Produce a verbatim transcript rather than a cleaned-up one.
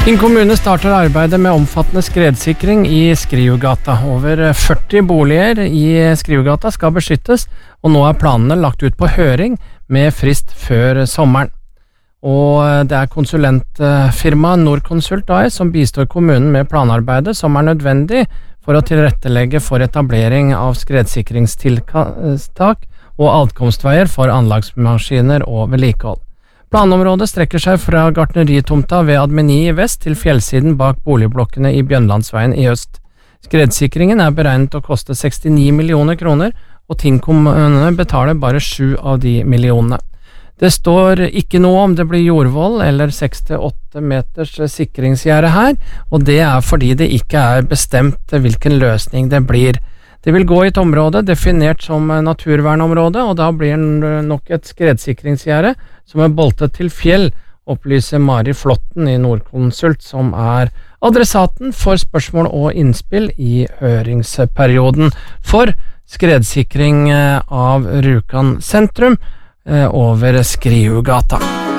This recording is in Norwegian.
Tinn kommune starter arbeidet med omfattende skredsikring i Skrivgata. Over førti boliger i Skrivgata skal beskyttes, og nå er planene lagt ut på høring med frist før sommeren. Og det er konsulentfirma Norconsult A S som bistår kommunen med planarbeidet som er nødvendig for å tilrettelegge for etablering av skredsikringstiltak og adkomstveier for anlagsmaskiner og vedlikehold. Planområdet strekker seg fra gartneritomta ved Admeni i vest til fjellsiden bak boligblokkene i Bjønlandsveien i øst. Skredsikringen er beregnet å koste sekstini millioner kroner, og Tinn kommune betaler bare sju av de millionene. Det står ikke noe om det blir jordvoll eller seks til åtte meters sikringsgjerde her, og det er fordi det ikke er bestemt hvilken løsning det blir. Det vil gå i et område definert som naturvernområde, og da blir det nok et skredsikringsgjerde som er boltet til fjell, opplyser Mari Flotten i Norconsult, som er adressaten for spørsmål og innspill i høringsperioden for skredsikring av Rjukan sentrum over Skrivgata.